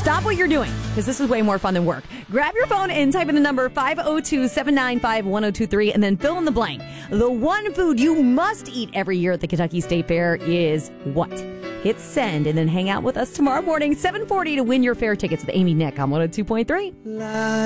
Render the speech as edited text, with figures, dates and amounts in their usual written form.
Stop what you're doing, because this is way more fun than work. Grab your phone and type in the number 502-795-1023 and then fill in the blank. The one food you must eat every year at the Kentucky State Fair is what? Hit send and then hang out with us tomorrow morning, 7:40, to win your fair tickets with Amy Nick on 102.3.